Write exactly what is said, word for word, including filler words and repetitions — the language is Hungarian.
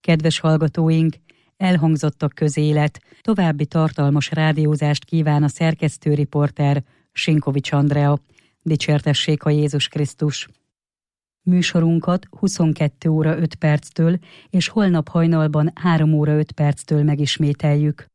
Kedves hallgatóink, elhangzottak közélet, további tartalmas rádiózást kíván a szerkesztőriporter Sinkovics Andrea. Dicsértessék a Jézus Krisztus! Műsorunkat huszonkettő óra öt perctől és holnap hajnalban három óra öt perctől megismételjük.